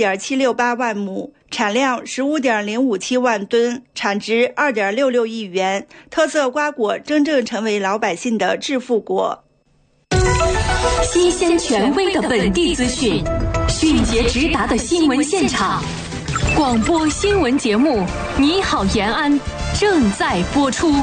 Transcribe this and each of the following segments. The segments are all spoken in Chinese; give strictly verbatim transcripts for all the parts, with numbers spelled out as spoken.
点七六八万亩，产量十五点零五七万吨，产值二点六六亿元。特色瓜果真正成为老百姓的致富果。 新鲜权威的本地资讯，迅捷直达的新闻现场，广播新闻节目《你好延安》正在播出。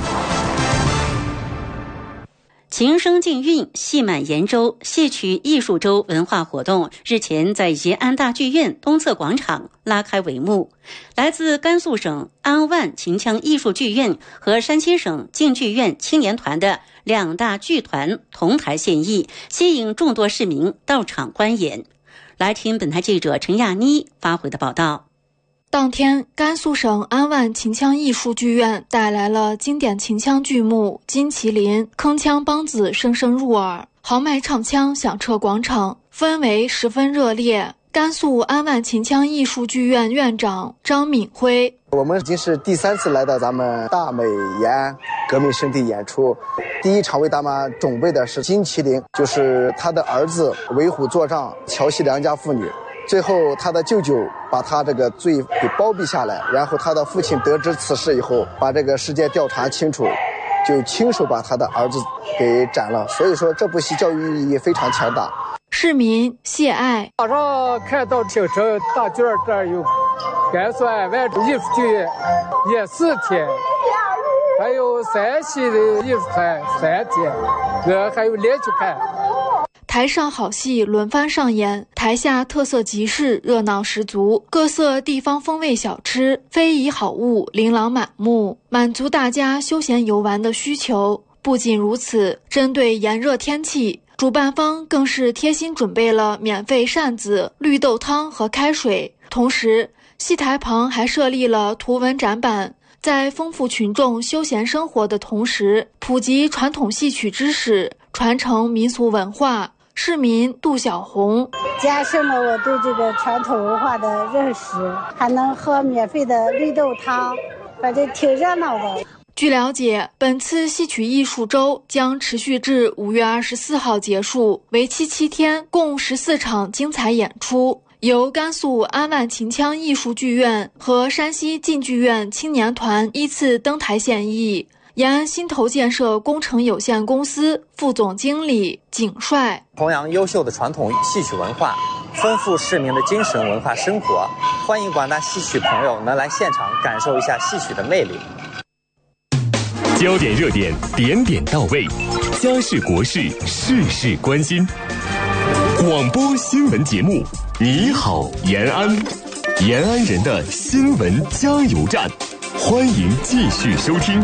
情声竞韵，戏满延州戏曲艺术周文化活动日前在延安大剧院东侧广场拉开帷幕。来自甘肃省安万秦腔艺术剧院和山西省晋剧院青年团的两大剧团同台献艺，吸引众多市民到场观演。来听本台记者陈亚妮发回的报道。 当天，甘肃省安万秦腔艺术剧院带来了经典秦腔剧目《金麒麟》，铿锵梆子声声入耳，豪迈唱腔响彻广场，氛围十分热烈。甘肃安万秦腔艺术剧院院长张敏辉： 我们已经是第三次来到咱们大美延安革命圣地演出。第一场为咱们准备的是金麒麟，就是他的儿子为虎作伥，调戏良家妇女，最后他的舅舅把他这个罪给包庇下来，然后他的父亲得知此事以后，把这个事件调查清楚，就亲手把他的儿子给斩了。所以说这部戏教育意义非常强大。 市民谢爱： 早上看到青城大剧院这儿有甘肃安万艺术剧院演四天，还有山西的艺术团三天，我还有连去看。 台上好戏轮番上演，台下特色集市热闹十足，各色地方风味小吃、非遗好物琳琅满目，满足大家休闲游玩的需求。不仅如此，针对炎热天气，主办方更是贴心准备了免费扇子、绿豆汤和开水，同时戏台旁还设立了图文展板，在丰富群众休闲生活的同时，普及传统戏曲知识，传承民俗文化。市民杜小红： 加深了我对这个传统文化的认识，还能喝免费的绿豆汤，反正挺热闹的。 据了解，本次戏曲艺术周将持续至五月二十四号结束，为期七天，共十四场精彩演出，由甘肃安万秦腔艺术剧院和山西晋剧院青年团依次登台献艺。延安新投建设工程有限公司副总经理景帅： 弘扬优秀的传统戏曲文化，丰富市民的精神文化生活，欢迎广大戏曲朋友能来现场感受一下戏曲的魅力。 焦点热点，点点到位，家事国事，事事关心。广播新闻节目，你好延安，延安人的新闻加油站，欢迎继续收听。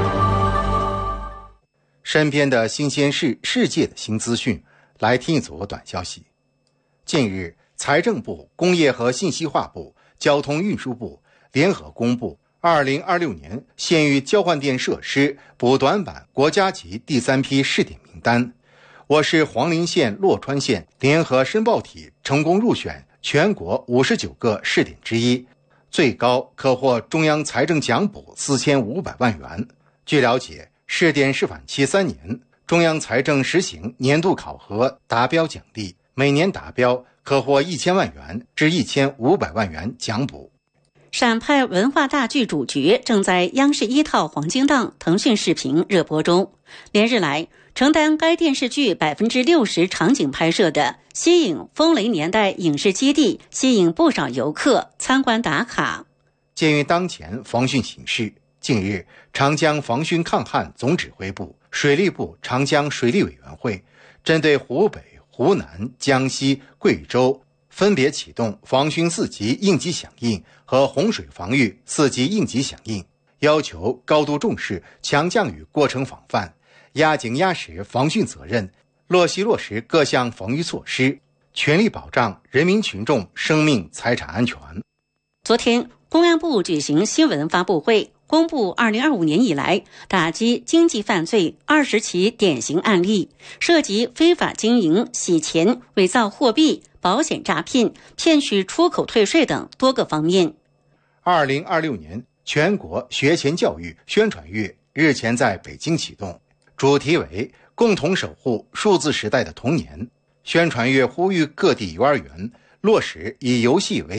身边的新鲜事，世界的新资讯，来听一组短消息。近日，财政部、工业和信息化部、交通运输部联合公布二零二六年县域交换电设施补短板国家级第三批试点名单。我市黄陵县、洛川县联合申报体成功入选全国五十九个试点之一，最高可获中央财政奖补四千五百万元。据了解，试点试返期三年，中央财政实行年度考核达标奖励，每年达标可获一千万元至一千五百万元奖补。 陕派文化大剧主角正在央视一套黄金档腾讯视频热播中。连日来，承担该电视剧百分之六十场景拍摄的西影风雷年代影视基地，吸引不少游客参观打卡。 鉴于当前防汛形势，近日，长江防汛抗旱总指挥部、水利部长江水利委员会针对湖北、湖南、江西、贵州分别启动防汛四级应急响应和洪水防御四级应急响应，要求高度重视强降雨过程防范，压紧压实防汛责任，落细落实各项防御措施，全力保障人民群众生命财产安全。 昨天，公安部举行新闻发布会，公布二零二五年以来打击经济犯罪二十起典型案例，涉及非法经营、洗钱、伪造货币、保险诈骗、骗取出口退税等多个方面。 二零二六年全国学前教育宣传月日前在北京启动，主题为共同守护数字时代的童年。宣传月呼吁各地幼儿园落实以游戏为